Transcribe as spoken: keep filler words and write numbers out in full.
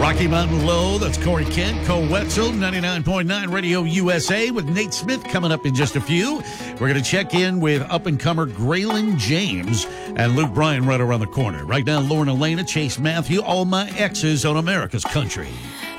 Rocky Mountain Low, that's Corey Kent, Cole Wetzel, ninety-nine point nine Radio U S A with Nate Smith coming up in just a few. We're going to check in with up-and-comer Graylin James and Luke Bryan right around the corner. Right now, Lauren Elena, Chase Matthew, all my exes on America's Country.